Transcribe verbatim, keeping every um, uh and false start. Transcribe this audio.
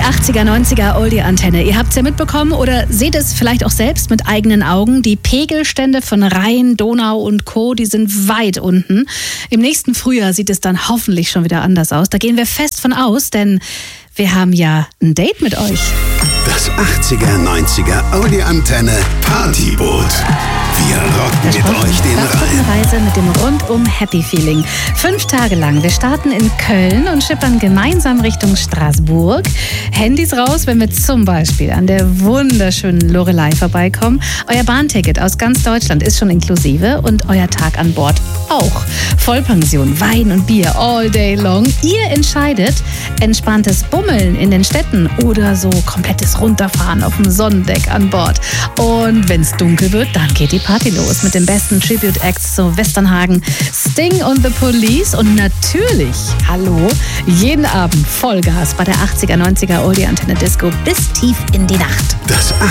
achtziger, neunziger Oldie-Antenne. Ihr habt es ja mitbekommen oder seht es vielleicht auch selbst mit eigenen Augen. Die Pegelstände von Rhein, Donau und Co., die sind weit unten. Im nächsten Frühjahr sieht es dann hoffentlich schon wieder anders aus. Da gehen wir fest von aus, denn wir haben ja ein Date mit euch. Das achtziger, neunziger Oldie-Antenne Partyboot. Wir rocken mit euch den Rhein. Reise mit dem rundum Happy Feeling. Fünf Tage lang. Wir starten in Köln und schippern gemeinsam Richtung Straßburg. Handys raus, wenn wir zum Beispiel an der wunderschönen Loreley vorbeikommen. Euer Bahnticket aus ganz Deutschland ist schon inklusive und euer Tag an Bord auch. Vollpension, Wein und Bier all day long. Ihr entscheidet, entspanntes Bummeln in den Städten oder so komplettes Runterfahren auf dem Sonnendeck an Bord. Und wenn es dunkel wird, dann geht die Party los mit den besten Tribute-Acts zu Westernhagen, Sting und The Police und natürlich, hallo, jeden Abend Vollgas bei der achtziger, neunziger Oldie-Antenne Disco bis tief in die Nacht. Das